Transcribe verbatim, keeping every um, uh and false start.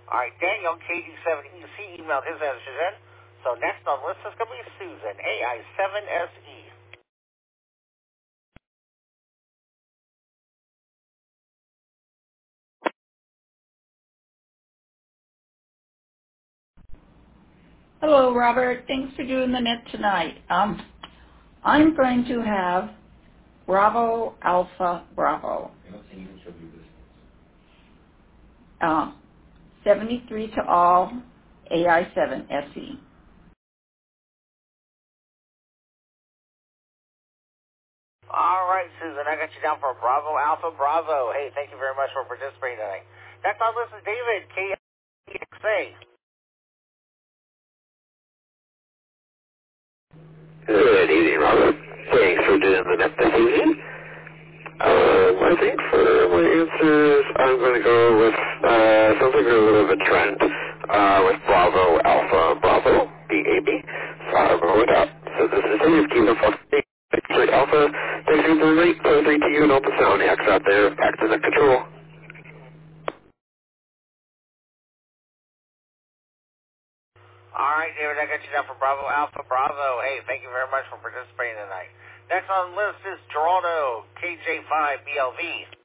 All right, Daniel, K D seven E C, emailed his answers in. So next on the list is going to be Susan, A I seven S E. Hello, Robert. Thanks for doing the net tonight. Um, I'm going to have Bravo Alpha Bravo. Uh, seventy-three to all, A I seven S E. All right, Susan, I got you down for Bravo Alpha Bravo. Hey, thank you very much for participating tonight. Next on the list is David, K X A. Good evening, Robert. Thanks for doing the net this evening. Um, I think for my answers, I'm going to go with uh, something a little bit of a trend uh, with Bravo Alpha Bravo, B A B. So I'll go with that. So this is Dave, Kilo Foxtrot Alpha. Thanks for the rate, so three to you, and open sound hacks out there, back to the control. All right, David, I got you down for Bravo Alpha Bravo. Hey, thank you very much for participating tonight. Next on the list is Toronto, K J five B L V.